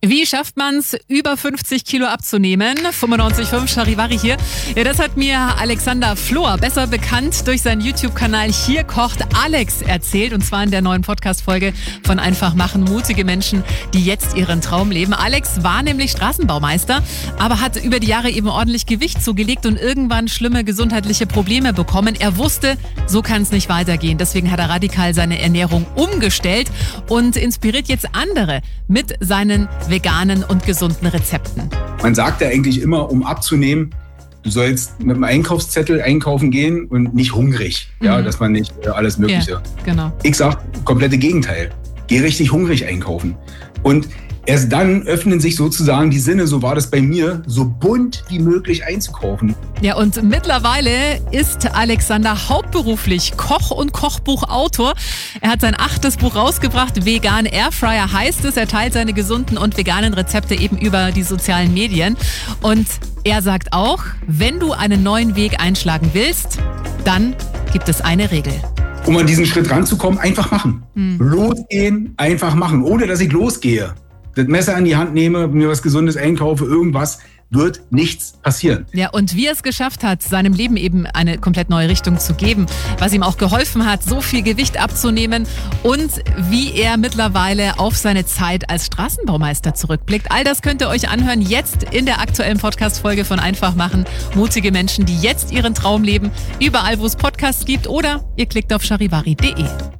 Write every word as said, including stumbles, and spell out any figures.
Wie schafft man es, über fünfzig Kilo abzunehmen? fünfundneunzig Komma fünf Charivari hier. Ja, das hat mir Alexander Flor, besser bekannt durch seinen YouTube-Kanal Hier kocht Alex, erzählt. Und zwar in der neuen Podcast-Folge von Einfach machen. Mutige Menschen, die jetzt ihren Traum leben. Alex war nämlich Straßenbaumeister, aber hat über die Jahre eben ordentlich Gewicht zugelegt und irgendwann schlimme gesundheitliche Probleme bekommen. Er wusste, so kann es nicht weitergehen. Deswegen hat er radikal seine Ernährung umgestellt und inspiriert jetzt andere mit seinen veganen und gesunden Rezepten. Man sagt ja eigentlich immer, um abzunehmen, du sollst mit dem Einkaufszettel einkaufen gehen und nicht hungrig. Mhm. Ja, dass man nicht äh, alles Mögliche. Ja, genau. Ich sag, komplette Gegenteil. Geh richtig hungrig einkaufen. Und erst dann öffnen sich sozusagen die Sinne, so war das bei mir, so bunt wie möglich einzukaufen. Ja, und mittlerweile ist Alexander hauptberuflich Koch und Kochbuchautor. Er hat sein achtes Buch rausgebracht, Vegan Airfryer heißt es. Er teilt seine gesunden und veganen Rezepte eben über die sozialen Medien. Und er sagt auch, wenn du einen neuen Weg einschlagen willst, dann gibt es eine Regel. Um an diesen Schritt ranzukommen, einfach machen. Hm. Losgehen, einfach machen, ohne dass ich losgehe. Das Messer in die Hand nehme, mir was Gesundes einkaufe, irgendwas, wird nichts passieren. Ja, und wie er es geschafft hat, seinem Leben eben eine komplett neue Richtung zu geben, was ihm auch geholfen hat, so viel Gewicht abzunehmen und wie er mittlerweile auf seine Zeit als Straßenbaumeister zurückblickt. All das könnt ihr euch anhören jetzt in der aktuellen Podcast-Folge von Einfach machen. Mutige Menschen, die jetzt ihren Traum leben, überall, wo es Podcasts gibt, oder ihr klickt auf charivari punkt de.